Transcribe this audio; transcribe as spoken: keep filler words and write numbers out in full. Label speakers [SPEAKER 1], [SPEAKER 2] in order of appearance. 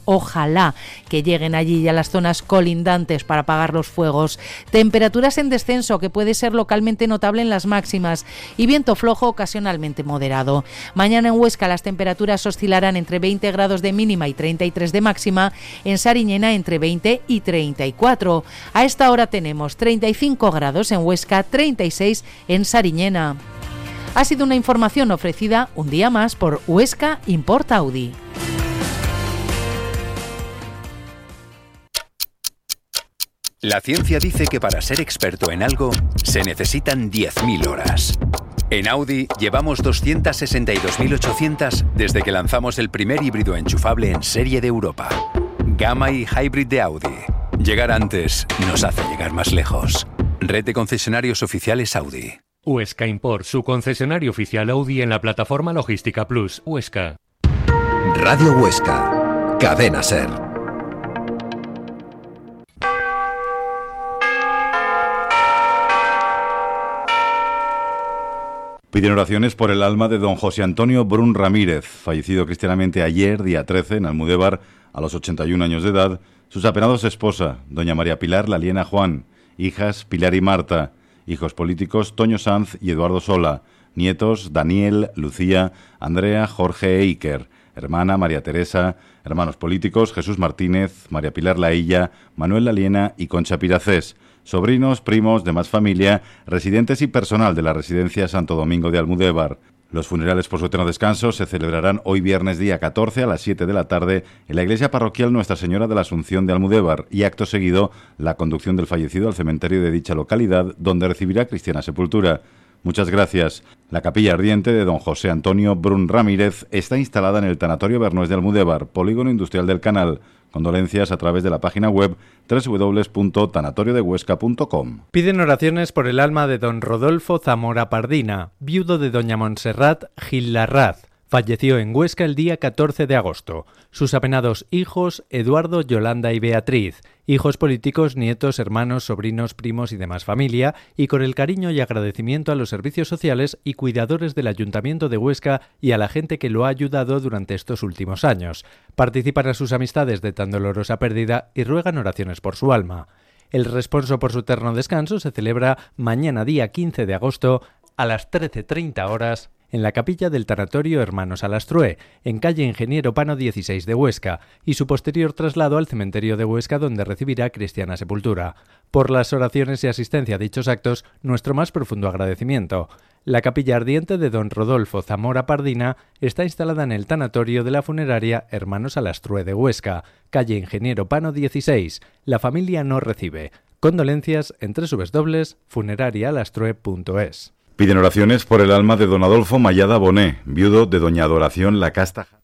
[SPEAKER 1] Ojalá que lleguen allí y a las zonas colindantes para apagar los fuegos. Temperaturas en descenso, que puede ser localmente notable en las máximas, y viento flojo ocasionalmente moderado. Mañana en Huesca las temperaturas oscilarán entre veinte grados de mínima y treinta y tres de máxima, en Sariñena entre veinte y treinta y cuatro. A esta hora tenemos treinta y cinco grados en Huesca, treinta y seis en Sariñena. Ha sido una información ofrecida un día más por Huesca Import Audi.
[SPEAKER 2] La ciencia dice que para ser experto en algo se necesitan diez mil horas. En Audi llevamos doscientas sesenta y dos mil ochocientas desde que lanzamos el primer híbrido enchufable en serie de Europa. Gamma y Hybrid de Audi. Llegar antes nos hace llegar más lejos. Red de concesionarios oficiales Audi.
[SPEAKER 3] Huesca Import, su concesionario oficial Audi en la plataforma Logística Plus, Huesca.
[SPEAKER 4] Radio Huesca, Cadena SER.
[SPEAKER 5] Piden oraciones por el alma de don José Antonio Brun Ramírez, fallecido cristianamente ayer, día trece, en Almudévar, a los ochenta y un años de edad, sus apenados esposa, doña María Pilar Laliena Juan, hijas Pilar y Marta, hijos políticos Toño Sanz y Eduardo Sola, nietos Daniel, Lucía, Andrea, Jorge e Iker, hermana María Teresa, hermanos políticos Jesús Martínez, María Pilar Lailla, Manuel Laliena y Concha Piracés, sobrinos, primos, demás familia, residentes y personal de la residencia Santo Domingo de Almudévar. Los funerales por su eterno descanso se celebrarán hoy viernes día catorce a las siete de la tarde en la iglesia parroquial Nuestra Señora de la Asunción de Almudévar y acto seguido la conducción del fallecido al cementerio de dicha localidad donde recibirá cristiana sepultura. Muchas gracias. La capilla ardiente de don José Antonio Brun Ramírez está instalada en el Tanatorio Bernués de Almudévar, polígono industrial del Canal. Condolencias a través de la página web doble u doble u doble u punto tanatorio de huesca punto com.
[SPEAKER 6] Piden oraciones por el alma de don Rodolfo Zamora Pardina, viudo de doña Montserrat Gil Larraz. Falleció en Huesca el día catorce de agosto. Sus apenados hijos, Eduardo, Yolanda y Beatriz. Hijos políticos, nietos, hermanos, sobrinos, primos y demás familia, y con el cariño y agradecimiento a los servicios sociales y cuidadores del Ayuntamiento de Huesca y a la gente que lo ha ayudado durante estos últimos años. Participan a sus amistades de tan dolorosa pérdida y ruegan oraciones por su alma. El responso por su eterno descanso se celebra mañana día quince de agosto a las trece treinta horas en la capilla del Tanatorio Hermanos Alastrué, en calle Ingeniero Pano dieciséis de Huesca, y su posterior traslado al cementerio de Huesca, donde recibirá cristiana sepultura. Por las oraciones y asistencia a dichos actos, nuestro más profundo agradecimiento. La capilla ardiente de don Rodolfo Zamora Pardina está instalada en el tanatorio de la funeraria Hermanos Alastrué de Huesca, calle Ingeniero Pano dieciséis. La familia no recibe. Condolencias en doble u doble u doble u punto funeraria alastrue punto es.
[SPEAKER 5] Piden oraciones por el alma de don Adolfo Mayada Boné, viudo de doña Adoración La Casta.